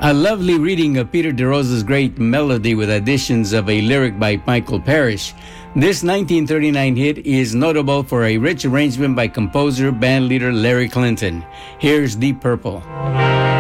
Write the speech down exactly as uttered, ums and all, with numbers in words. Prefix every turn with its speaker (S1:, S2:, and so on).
S1: A lovely reading of Peter DeRosa's great melody with additions of a lyric by Michael Parrish. This nineteen thirty-nine hit is notable for a rich arrangement by composer bandleader Larry Clinton. Here's Deep Purple.